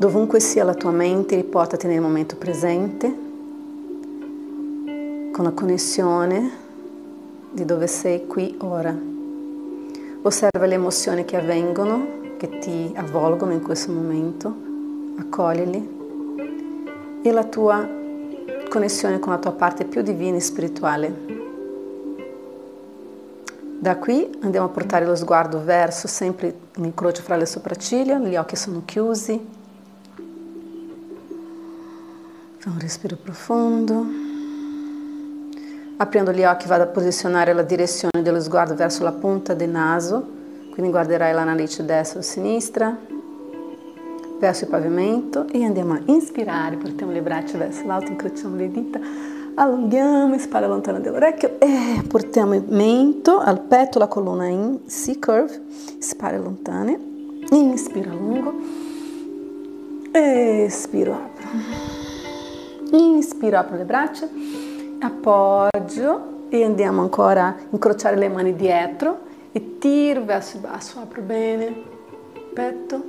Dovunque sia la tua mente, riportati nel momento presente, con la connessione di dove sei qui ora. Osserva le emozioni che avvengono, che ti avvolgono in questo momento, accoglili, e la tua connessione con la tua parte più divina e spirituale. Da qui andiamo a portare lo sguardo verso sempre l'incrocio fra le sopracciglia, gli occhi sono chiusi. Fa un respiro profondo. Aprendo gli occhi vado a posizionare la direzione dello sguardo verso la punta del naso, quindi guarderai la narice destra o sinistra, verso il pavimento, e andiamo a inspirare, portiamo le braccia verso l'alto, incrociamo le dita, allunghiamo, spalla lontana dall'orecchio e portiamo il mento al petto, la colonna in C-curve, spalle lontane, inspiro a lungo, espiro, apro, inspiro, apro le braccia, appoggio e andiamo ancora a incrociare le mani dietro e tiro verso il basso, apro bene, petto,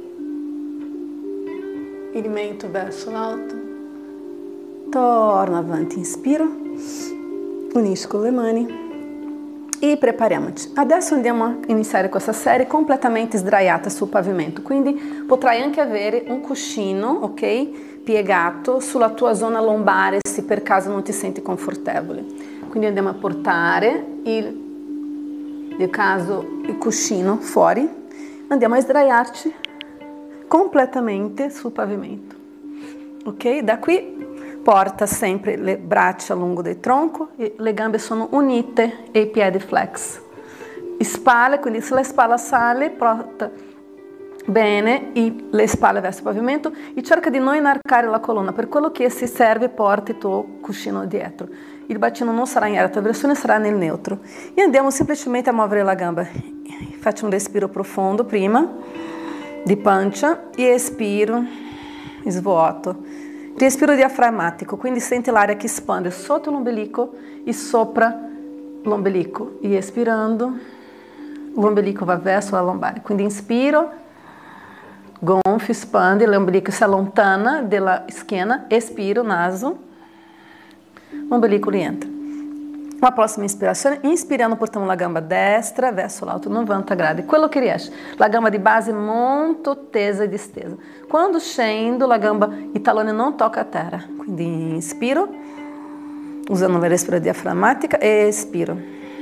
il mento verso l'alto, torno avanti, inspiro, unisco le mani e prepariamoci. Adesso andiamo a iniziare questa serie completamente sdraiata sul pavimento, quindi potrai anche avere un cuscino, ok, piegato sulla tua zona lombare se per caso non ti senti confortevole. Quindi andiamo a portare nel caso il cuscino fuori, andiamo a sdraiarci completamente sul pavimento, ok? Da qui porta sempre le braccia lungo del tronco e le gambe sono unite e i piedi flex. Spalle, quindi se la spalla sale, porta bene le spalle verso il pavimento e cerca di non inarcare la colonna, per quello che se serve porti il tuo cuscino dietro. Il bacino non sarà in alta versione, sarà nel neutro. E andiamo semplicemente a muovere la gamba. Faccio un respiro profondo prima, di pancia, e espiro, svuoto. Respiro diaframmatico, quindi senti l'aria che espande sotto l'ombelico e sopra l'ombelico. E espirando, l'ombelico va verso la lombare. Quindi inspiro, gonfio, espande, l'ombelico si allontana dalla schiena, espiro, naso, l'ombelico rientra. La prossima ispirazione, inspirando portiamo la gamba destra verso l'alto, 90 gradi, quello che riesce. La gamba di base molto tesa e distesa. Quando scendo, la gamba, i talloni non tocca a terra. Quindi inspiro, usando la respirazione diaframmatica, e espiro.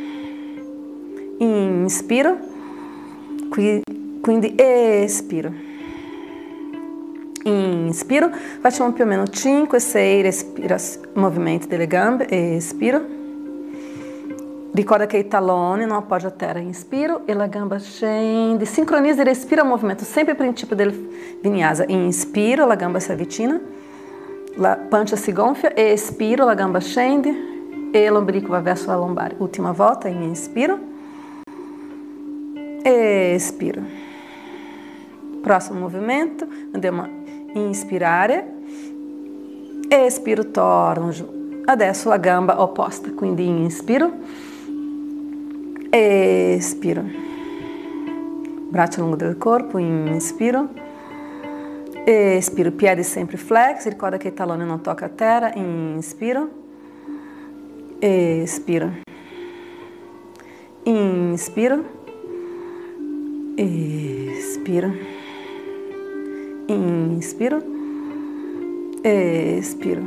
Inspiro, quindi espiro. Inspiro, facciamo più o meno 5-6 movimenti delle gambe, espiro. Ricorda che i talloni non appoggiano a terra, inspiro e la gamba scende, sincronizza e respira il movimento, sempre il principio del vinyasa. Inspiro, la gamba si avvicina, la pancia si gonfia, e espiro, la gamba scende e l'ombelico va verso la lombare. Ultima volta, inspiro, espiro. Prossimo movimento, andiamo a inspirare, espiro, torno giù. Adesso la gamba opposta, quindi inspiro, espiro, braccia lungo del corpo, inspiro, espiro, piedi sempre flex, ricorda che il tallone non tocca a terra, inspiro, espiro, inspiro, espiro, inspiro, espiro,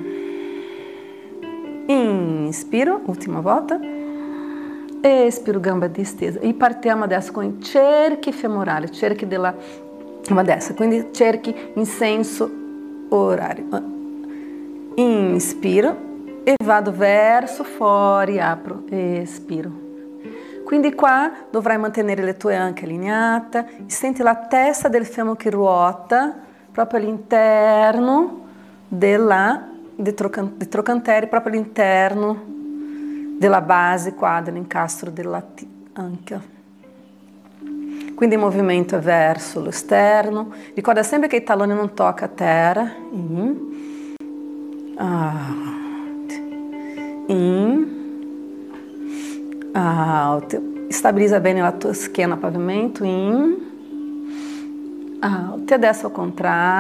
inspiro, ultima volta, espiro, gamba distesa. E partiamo adesso con i cerchi femorali, cerchi della gamba destra, quindi cerchi in senso orario. Inspiro e vado verso fuori, apro, espiro. Quindi qua dovrai mantenere le tue anche allineate, senti la testa del femore che ruota proprio all'interno dei trocanteri, proprio all'interno della base qua, dell'incastro dell'anca. Quindi il movimento è verso l'esterno. Ricorda sempre che i talloni non toccano a terra. Out. Stabilizza bene la tua schiena a pavimento. Out. E adesso ao contrário.